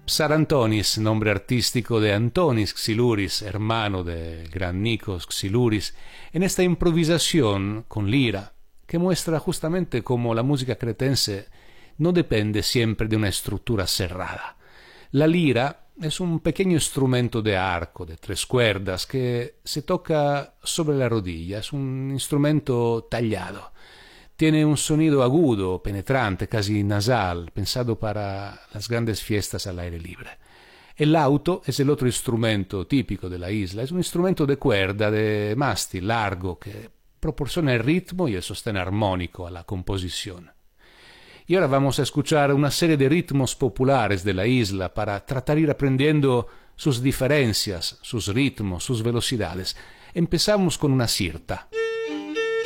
Psarantonis, nombre artístico de Antonis Xylouris, hermano del gran Nikos Xylouris, en esta improvisación con lira, que muestra justamente cómo la música cretense no depende siempre de una estructura cerrada. La lira es un pequeño instrumento de arco, de 3 cuerdas, que se toca sobre la rodilla, es un instrumento tallado. Tiene un sonido agudo, penetrante, casi nasal, pensado para las grandes fiestas al aire libre. El lauto es el otro instrumento típico de la isla. Es un instrumento de cuerda, de mástil largo, que proporciona el ritmo y el sostén armónico a la composición. Y ahora vamos a escuchar una serie de ritmos populares de la isla para tratar de ir aprendiendo sus diferencias, sus ritmos, sus velocidades. Empezamos con una sirta.